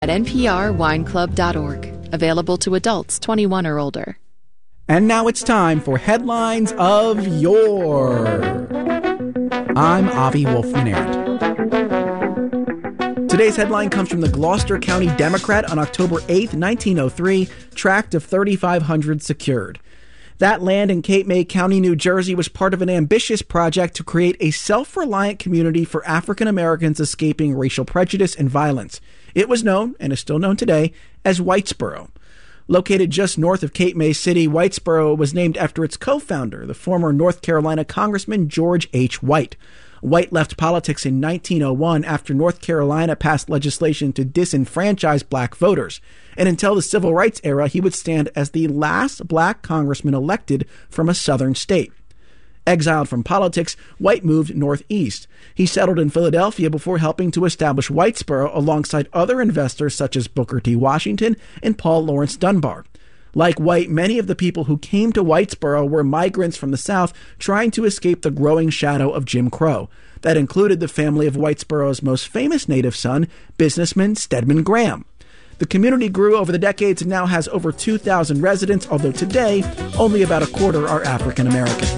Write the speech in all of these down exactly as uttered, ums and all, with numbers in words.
at n p r wine club dot org. Available to adults twenty-one or older. And now it's time for Headlines of Yore. I'm Avi Wolfman-Arndt. Today's headline comes from the Gloucester County Democrat on October eighth, nineteen oh three, tract of thirty-five hundred secured. That land in Cape May County, New Jersey, was part of an ambitious project to create a self-reliant community for African Americans escaping racial prejudice and violence. It was known, and is still known today, as Whitesboro. Located just north of Cape May City, Whitesboro was named after its co-founder, the former North Carolina Congressman George H. White. White left politics in nineteen oh one after North Carolina passed legislation to disenfranchise black voters. And until the civil rights era, he would stand as the last black congressman elected from a southern state. Exiled from politics, White moved northeast. He settled in Philadelphia before helping to establish Whitesboro alongside other investors such as Booker T. Washington and Paul Laurence Dunbar. Like White, many of the people who came to Whitesboro were migrants from the South trying to escape the growing shadow of Jim Crow. That included the family of Whitesboro's most famous native son, businessman Stedman Graham. The community grew over the decades and now has over two thousand residents, although today only about a quarter are African American.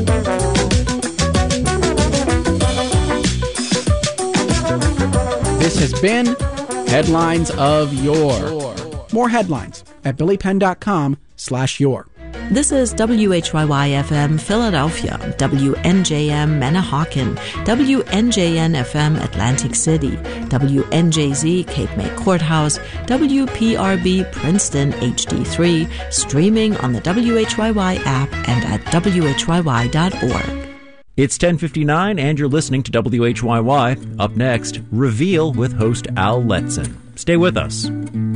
This has been Headlines of Yore. More headlines at billypenn.com slash yore. This is W H Y Y F M Philadelphia, W N J M Manahawkin, W N J N F M Atlantic City, W N J Z Cape May Courthouse, W P R B Princeton H D three, streaming on the W H Y Y app and at W H Y Y dot org. It's ten fifty-nine and you're listening to W H Y Y. Up next, Reveal with host Al Letson. Stay with us.